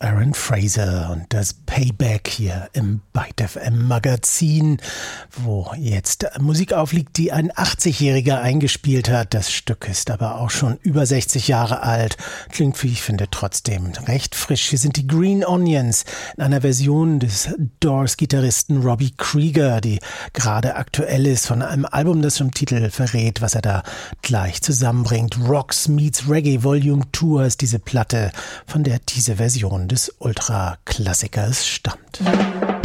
Aaron Fraser und das Payback hier im Byte FM Magazin, wo jetzt Musik aufliegt, die ein 80-Jähriger eingespielt hat. Das Stück ist aber auch schon über 60 Jahre alt. Klingt, wie ich finde, trotzdem recht frisch. Hier sind die Green Onions in einer Version des Doors-Gitarristen Robbie Krieger, die gerade aktuell ist, von einem Album, das schon im Titel verrät, was er da gleich zusammenbringt. Rocks Meets Reggae Volume 2 ist diese Platte, von der diese Version des Ultra-Klassikers stammt.